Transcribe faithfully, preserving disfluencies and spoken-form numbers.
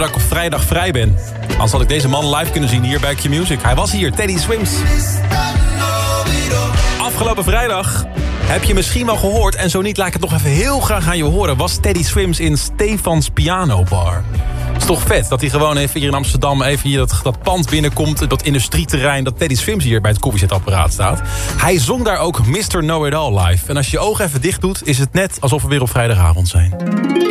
dat ik op vrijdag vrij ben. Anders had ik deze man live kunnen zien hier bij Q-Music. Hij was hier, Teddy Swims. Afgelopen vrijdag heb je misschien wel gehoord... en zo niet, laat ik het nog even heel graag aan je horen... was Teddy Swims in Stefans Piano Bar. Het is toch vet dat hij gewoon even hier in Amsterdam... even hier dat, dat pand binnenkomt, dat industrieterrein... dat Teddy Swims hier bij het koffiezetapparaat staat. Hij zong daar ook mister Know It All live. En als je je ogen even dicht doet... is het net alsof we weer op vrijdagavond zijn.